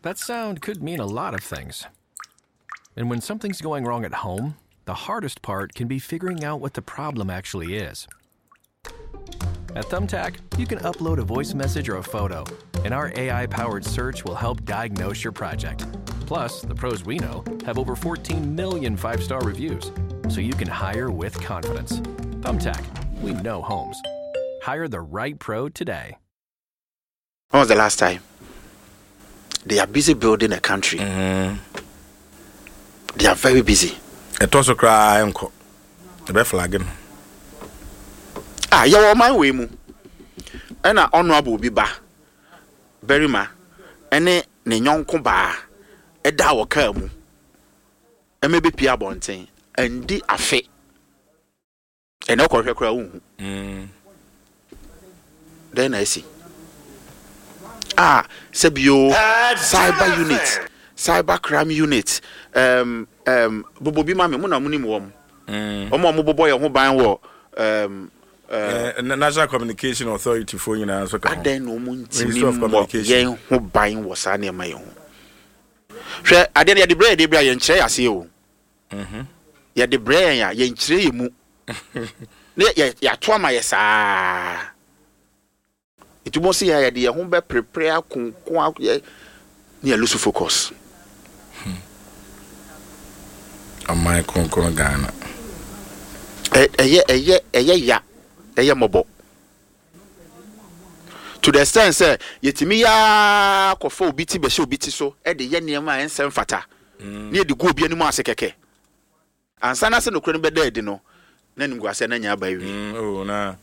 That sound could mean a lot of things. And when something's going wrong at home, the hardest part can be figuring out what the problem actually is. At Thumbtack, you can upload a voice message or a photo, and our AI-powered search will help diagnose your project. Plus, the pros we know have over 14 million five-star reviews, so you can hire with confidence. Thumbtack, we know homes. Hire the right pro today. When was the last time? They are busy building a country. They are very busy. It also cry uncle. The be flagging. You my way mu. And honorable be ba. Berima. Ene ne nyonko ba. Eda wo ka mu. E me be pia bonten. Endi afe. E na ko hwekra wu. Then I see. Sebio cyber unit, cyber crime unit. Bobo bi ma me na munim wom. Omo bobo ye ho ban wo National Communication Authority for you now so ka. Aden no muntimi ye ho ban wo sa na ma ye ho. Hwe ade ye de bre ye nkire ase o. Ye de bre ye nkire ye mu. Ne ya to ama ye saa. It must see ya de ho be prepare kunkun ne lose focus. Amai kunkun Ghana. Eye mobo. To the extent say yetimi ya kofa obi ti be hye obi ti so e de ye niam ensem fata. Ne de go obi animu ase keke. Ansa na se no kro no be da edi no na nim go ase na nya ba wi. Oh na.